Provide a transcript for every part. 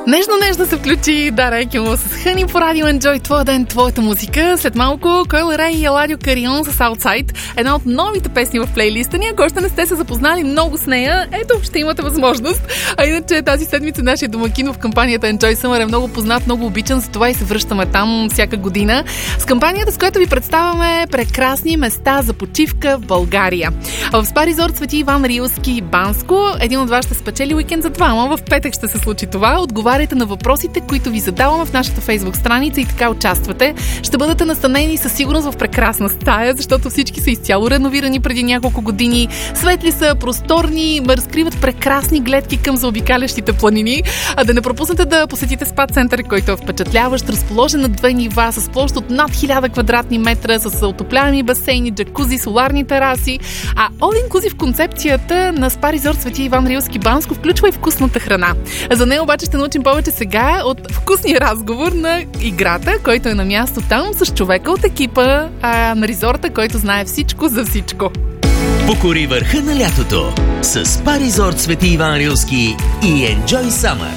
Нежно се включи Дара Екимова с Хъни по радио Enjoy. Твоя ден, твоята музика. След малко Койл Рей и Еладио Карион с Outside. Една от новите песни в плейлиста ни. Ако още не сте се запознали много с нея, ето, ще имате възможност. А иначе тази седмица нашия домакин в кампанията Enjoy Summer е много познат, много обичан, за това и се връщаме там всяка година. С кампанията, с която ви представяме прекрасни места за почивка в България. В СПА Резорт Свети Иван Рилски, Банско, един от вас ще спечели уикенд за двама. В петък ще се случи това. Отговаряйте на въпросите, които ви задаваме в нашата фейсбук страница и така участвате. Ще бъдете настанени със сигурност в прекрасна стая, защото всички са изцяло реновирани преди няколко години. Светли са, просторни, разкриват прекрасни гледки към заобикалящите планини. А да не пропуснете да посетите спа център, който е впечатляващ, разположен на 2 нива, с площ от над 1000 квадратни метра, с отопляеми басейни, джакузи, соларни тераси. А All Inclusive концепцията на СПА Резорт Свети Иван Рилски, Банско включва и вкусната храна. За нея обаче ще научим повече сега от вкусния разговор на играта, който е на място там с човека от екипа на резорта, който знае всичко за всичко. Покори върха на лятото с СПА Резорт Свети Иван Рилски и Enjoy Summer.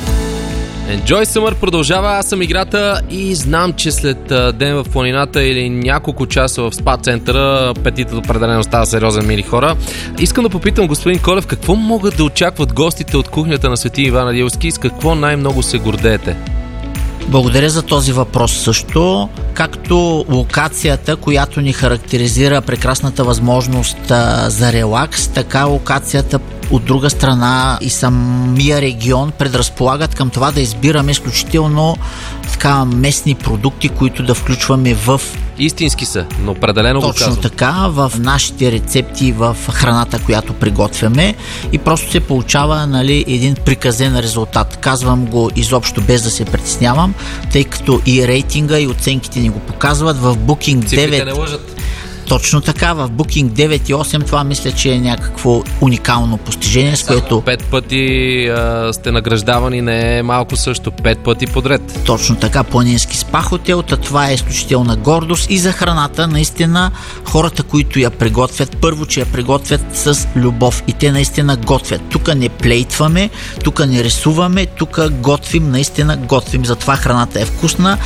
Enjoy Summer продължава, аз съм играта и знам, че след ден в планината или няколко часа в спа центъра апетитът определено става сериозен, мили хора. Искам да попитам господин Колев, какво могат да очакват гостите от кухнята на Свети Иван Рилски и с какво най-много се гордеете? Благодаря за този въпрос също. Както локацията, която ни характеризира прекрасната възможност за релакс, така локацията от друга страна и самия регион предразполагат към това да избираме изключително така местни продукти, които да включваме в... Истински са, но определено го казвам. Точно така, в нашите рецепти, в храната, която приготвяме и просто се получава един приказен резултат. Казвам го изобщо без да се притеснявам, тъй като и рейтинга и оценките ни го показват в Booking 9. Цифрите не лъжат. Точно така, в Booking 9 и 8 това мисля, че е някакво уникално постижение, с което... 5 пъти сте награждавани, не е малко също, 5 пъти подред. Точно така, планински спа хотел, това е изключителна гордост и за храната, наистина хората, които я приготвят, първо, че я приготвят с любов и те наистина готвят. Тук не плейтваме, тук не рисуваме, тук готвим, наистина готвим, затова храната е вкусна,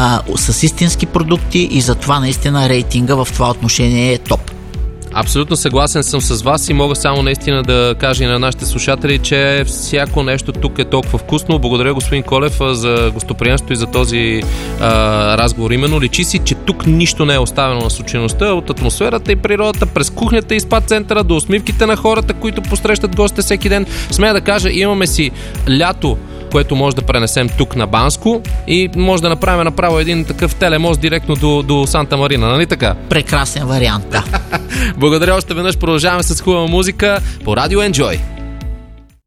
с истински продукти и затова наистина рейтинга в това отношение е топ. Абсолютно съгласен съм с вас и мога само наистина да кажа и на нашите слушатели, че всяко нещо тук е толкова вкусно. Благодаря, господин Колев, за гостоприемството и за този разговор. Именно личи си, че тук нищо не е оставено на случайността, от атмосферата и природата, през кухнята и спа центъра до усмивките на хората, които посрещат гостите всеки ден. Смея да кажа, имаме си лято, което може да пренесем тук на Банско и може да направим направо един такъв телемост директно до Санта Марина, нали така? Прекрасен вариант, да. Благодаря още веднъж, продължаваме с хубава музика по радио Enjoy.